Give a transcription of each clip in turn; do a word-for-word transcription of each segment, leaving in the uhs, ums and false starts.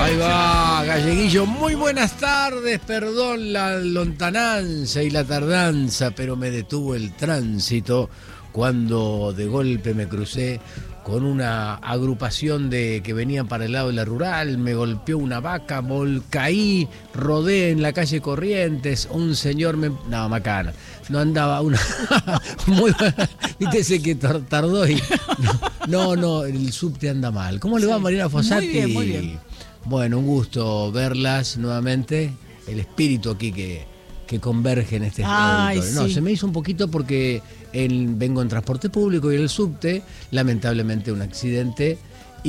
Ahí va, Galleguillo. Muy buenas tardes. Perdón la lontananza y la tardanza, pero me detuvo el tránsito cuando de golpe me crucé con una agrupación de que venían para el lado de la rural. Me golpeó una vaca, volcaí, rodé en la calle Corrientes. Un señor me... No, macana. No andaba una... Muy buena. Viste ese que tardó y... No, no, el subte anda mal. ¿Cómo le va, Mariana Fossati? Muy bien, muy bien. Bueno, un gusto verlas nuevamente. El espíritu aquí que, que converge en este Ay, auditorio. No, sí. se me hizo un poquito porque el, vengo en transporte público y en el subte, lamentablemente un accidente,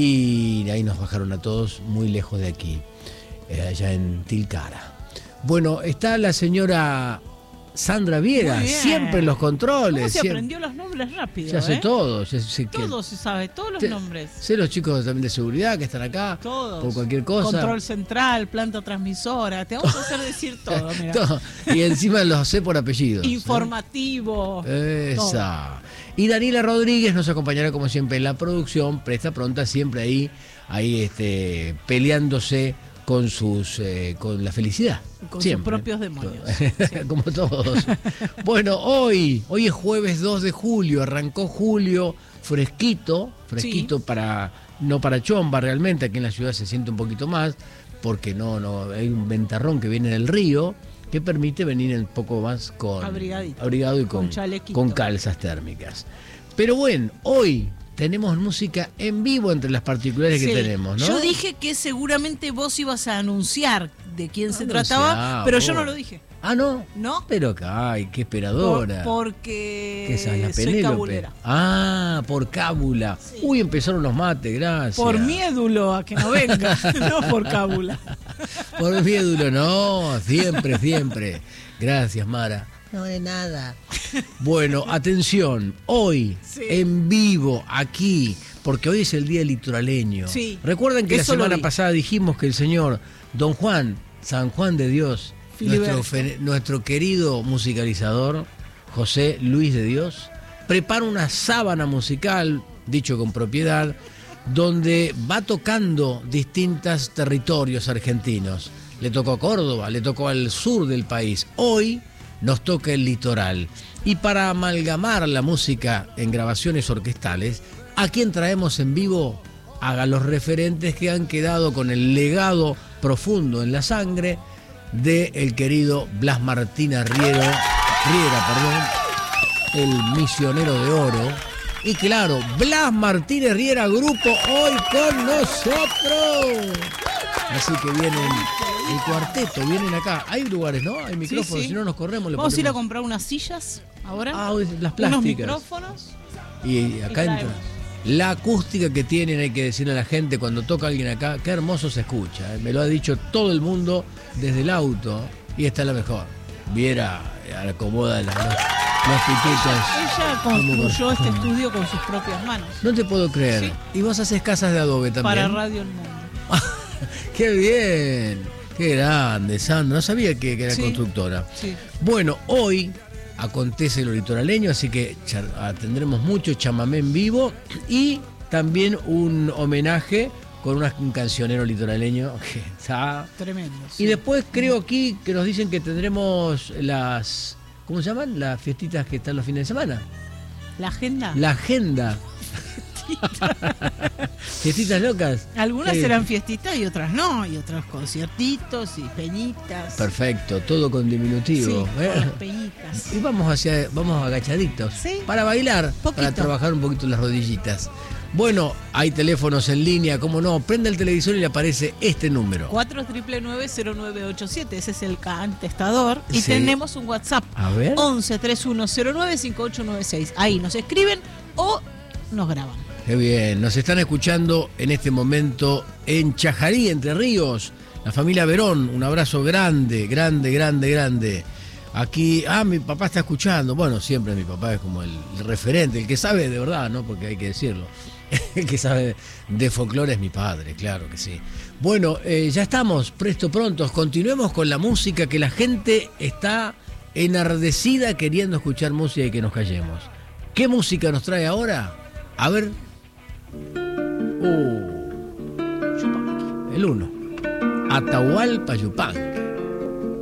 y ahí nos bajaron a todos muy lejos de aquí, eh, allá en Tilcara. Bueno, está la señora Sandra Viera, siempre en los controles. ¿Cómo se siempre aprendió los nombres rápido? Se hace eh? todo. Se, se, Todo se sabe, todos los te, nombres. Sé los chicos también de seguridad que están acá. Todos. Por cualquier cosa. Control central, planta transmisora. Te vamos a hacer decir todo, mira. Todo. Y encima los sé por apellidos. Informativo. ¿eh? Esa. Todo. Y Daniela Rodríguez nos acompañará como siempre en la producción. Presta pronta, siempre ahí, ahí este, peleándose con sus eh, con la felicidad. Con siempre. sus propios demonios. Como todos. Bueno, hoy, hoy es jueves dos de julio, arrancó julio fresquito, fresquito sí. para, no para chomba realmente, aquí en la ciudad se siente un poquito más, porque no, no, hay un ventarrón que viene del río, que permite venir un poco más con Abrigadito. abrigado y con, con, con calzas térmicas. Pero bueno, hoy tenemos música en vivo entre las particulares sí. que tenemos, ¿no? Yo dije que seguramente vos ibas a anunciar de quién se trataba, pero vos. yo no lo dije. Ah, ¿no? ¿No? Pero, ay, qué esperadora. Por, porque ¿Qué esa, la soy Penélope? cabulera. Ah, por cábula. Sí. Uy, empezaron los mates, gracias. Por miédulo, a que no venga, no por cábula. Por miédulo, no, siempre, siempre. Gracias, Mara. No de nada. Bueno, atención, hoy sí. en vivo, aquí, porque hoy es el día litoraleño. Sí. Recuerden que Eso la semana pasada dijimos que el señor Don Juan, San Juan de Dios, nuestro, nuestro querido musicalizador, José Luis de Dios, prepara una sábana musical, dicho con propiedad, donde va tocando distintos territorios argentinos. Le tocó a Córdoba, le tocó al sur del país. Hoy nos toca el litoral. Y para amalgamar la música en grabaciones orquestales, ¿a quién traemos en vivo? A los referentes que han quedado con el legado profundo en la sangre de el querido Blas Martínez Riero, Riera, perdón, el misionero de oro. Y claro, Blas Martínez Riera, grupo hoy con nosotros. Así que vienen el cuarteto, vienen acá. Hay lugares, ¿no? Hay micrófonos, sí, sí. Si no nos corremos. Le Vamos ponemos... a ir a comprar unas sillas ahora. Ah, las plásticas. Unos micrófonos. Y acá y entra. La acústica que tienen, hay que decirle a la gente cuando toca alguien acá, qué hermoso se escucha. ¿eh? Me lo ha dicho todo el mundo desde el auto y esta es la mejor. Viera, acomoda las, las piquetas. Ella construyó este estudio con sus propias manos. No te puedo creer. Sí. Y vos haces casas de adobe también. Para Radio El Mundo. ¡Qué bien! ¡Qué grande, Sandra! No sabía que, que era sí. constructora. Sí. Bueno, hoy acontece lo litoraleño, así que tendremos mucho chamamé en vivo y también un homenaje con una, un cancionero litoraleño que está tremendo. Sí. Y después creo aquí que nos dicen que tendremos las, ¿cómo se llaman? Las fiestitas que están los fines de semana. ¿La agenda? La agenda. Fiestitas locas. Algunas sí. serán fiestitas y otras no, y otros conciertitos y peñitas. Perfecto, todo con diminutivo. Sí, ¿eh? con las peñitas. Y vamos hacia, vamos agachaditos. Sí. Para bailar, Poquito. para trabajar un poquito las rodillitas. Bueno, hay teléfonos en línea, cómo no, prende el televisor y le aparece este número. cuatro nueve nueve cero nueve ocho siete, ese es el contestador. Y sí. tenemos un WhatsApp. A ver. once treinta y uno cero nueve cincuenta y ocho noventa y seis. Ahí nos escriben o nos graban. Qué bien, nos están escuchando en este momento en Chajarí, Entre Ríos, la familia Verón, un abrazo grande, grande, grande, grande. Aquí, ah, mi papá está escuchando, bueno, siempre mi papá es como el, el referente, el que sabe de verdad, ¿no? Porque hay que decirlo, el que sabe de folclore es mi padre, claro que sí. Bueno, eh, ya estamos, presto prontos, continuemos con la música, que la gente está enardecida queriendo escuchar música y que nos callemos. ¿Qué música nos trae ahora? A ver... Uh, el uno. Atahualpa Yupanqui.